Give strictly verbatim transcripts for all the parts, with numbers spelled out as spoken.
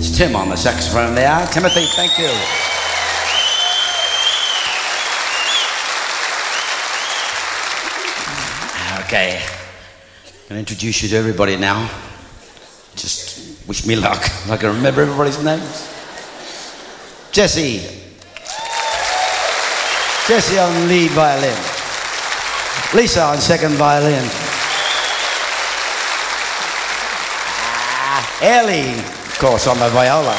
It's Tim on the saxophone there. Timothy, thank you. Okay. I'm going to introduce you to everybody now. Just wish me luck. I can remember everybody's names. Jesse. Jesse on lead violin. Lisa on second violin. Ah, Ellie, of course, on the viola.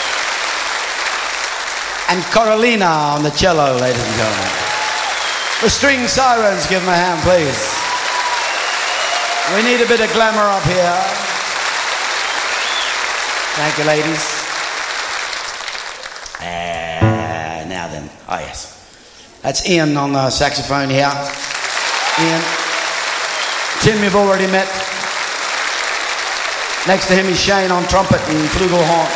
And Carolina on the cello, ladies and gentlemen. The string sirens, give them a hand, please. We need a bit of glamour up here. Thank you, ladies. Uh, now then, oh yes. That's Ian on the saxophone here. Ian. Tim, you've already met. Next to him is Shane on trumpet and flugelhorn.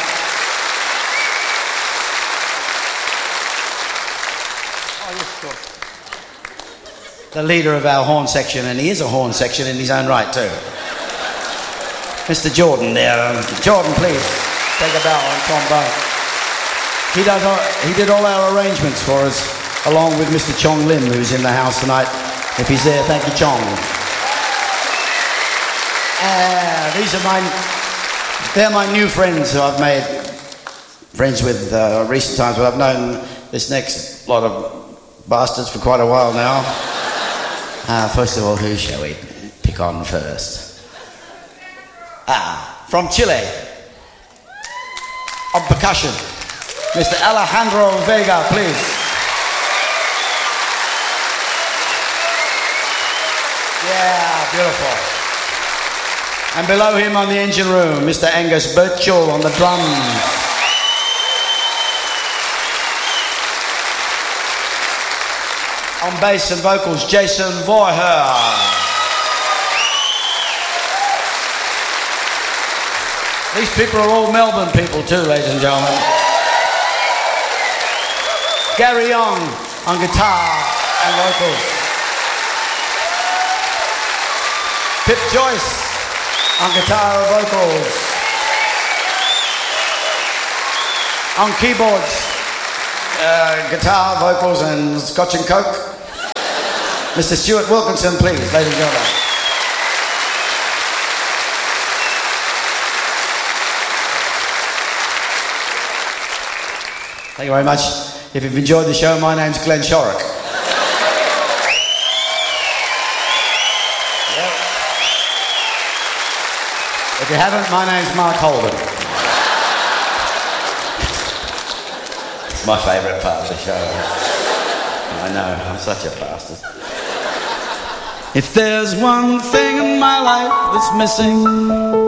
Oh, yes, of course. The leader of our horn section, and he is a horn section in his own right too. Mister Jordan there. Um, Jordan, please, take a bow on trombone. He, does all, he did all our arrangements for us, along with Mister Chong Lim, who's in the house tonight. If he's there, thank you, Chong. Uh, these are my, they're my new friends who I've made friends with uh, recent times, but I've known this next lot of bastards for quite a while now. Uh, first of all, who shall we pick on first? Ah, from Chile, on percussion, Mister Alejandro Vega, please. Yeah, beautiful. And below him on the engine room, Mister Angus Birchall on the drums. On bass and vocals, Jason Voorher. These people are all Melbourne people too, ladies and gentlemen. Gary Young on guitar and vocals. Pip Joyce on guitar and vocals. On keyboards, uh, guitar, vocals and Scotch and Coke. Mister Stuart Wilkinson, please, ladies and gentlemen. Thank you very much. If you've enjoyed the show, my name's Glenn Shorrock. Yep. If you haven't, my name's Mark Holden. It's my favourite part of the show. I know, I'm such a bastard. If there's one thing in my life that's missing,